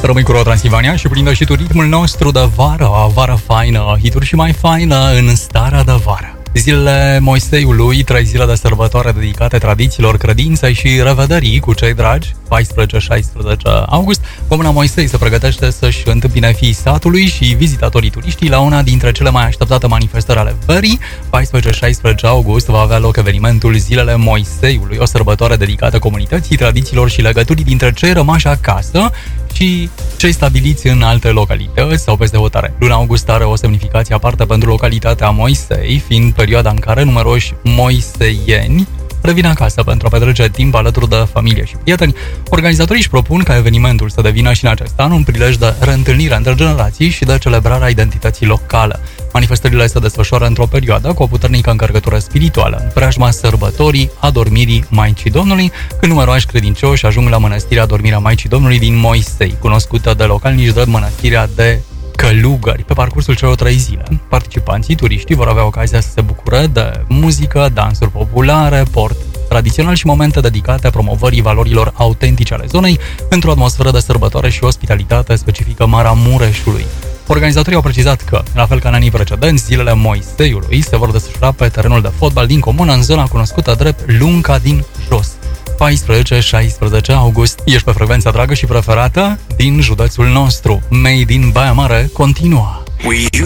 Rămâi cu Transilvania și prindă și tu ritmul nostru de vară, vară faină, hituri și mai faină în starea de vară. Zilele Moiseiului, 3 zile de sărbătoare dedicate tradițiilor, credinței și revederii cu cei dragi. 14-16 august, Comuna Moisei se pregătește să-și întâmpine fiii satului și vizitatorii turiștii la una dintre cele mai așteptate manifestări ale verii. 14-16 august va avea loc evenimentul Zilele Moiseiului, o sărbătoare dedicată comunității, tradițiilor și legăturii dintre cei rămași acasă și cei stabiliți în alte localități sau peste hotare. Luna august are o semnificație aparte pentru localitatea Moisei, fiind perioada în care numeroși moiseieni revin acasă pentru a petrece timp alături de familie și prieteni. Organizatorii își propun ca evenimentul să devină și în acest an un prilej de reîntâlnire între generații și de celebrarea identității locale. Manifestările se desfășoară într-o perioadă cu o puternică încărcătură spirituală, în preajma sărbătorii Adormirii Maicii Domnului, când numeroși credincioși ajung la mănăstirea Adormirea Maicii Domnului din Moisei, cunoscută de localnici drept mănăstirea de Călugări. Pe parcursul celor 3 zile, participanții, turiștii vor avea ocazia să se bucure de muzică, dansuri populare, port tradițional și momente dedicate promovării valorilor autentice ale zonei, într-o atmosferă de sărbătoare și ospitalitate specifică Maramureșului. Organizatorii au precizat că, la fel ca în anii precedenți, zilele Moiseiului se vor desfășura pe terenul de fotbal din comună, în zona cunoscută drept Lunca din Jos. 14-16 august. Ești pe frecvența dragă și preferată din județul nostru. Made in Baia Mare continuă.